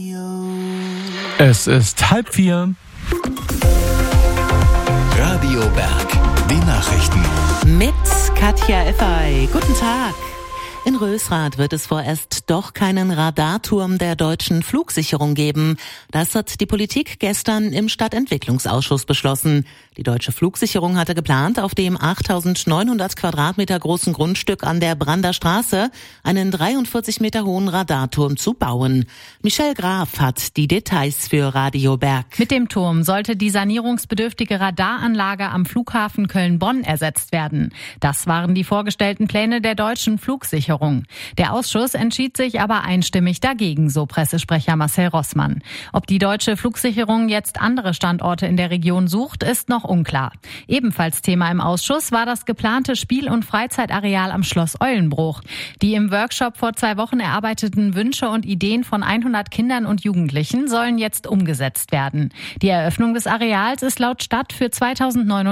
Es ist 3:30. Radio Berg, die Nachrichten. Mit Katja Effay. Guten Tag. In Rösrath wird es vorerst doch keinen Radarturm der deutschen Flugsicherung geben. Das hat die Politik gestern im Stadtentwicklungsausschuss beschlossen. Die deutsche Flugsicherung hatte geplant, auf dem 8.900 Quadratmeter großen Grundstück an der Brander Straße einen 43 Meter hohen Radarturm zu bauen. Michelle Graf hat die Details für Radio Berg. Mit dem Turm sollte die sanierungsbedürftige Radaranlage am Flughafen Köln-Bonn ersetzt werden. Das waren die vorgestellten Pläne der deutschen Flugsicherung. Der Ausschuss entschied sich aber einstimmig dagegen, so Pressesprecher Marcel Rossmann. Ob die deutsche Flugsicherung jetzt andere Standorte in der Region sucht, ist noch unklar. Ebenfalls Thema im Ausschuss war das geplante Spiel- und Freizeitareal am Schloss Eulenbruch. Die im Workshop vor 2 Wochen erarbeiteten Wünsche und Ideen von 100 Kindern und Jugendlichen sollen jetzt umgesetzt werden. Die Eröffnung des Areals ist laut Stadt für 2029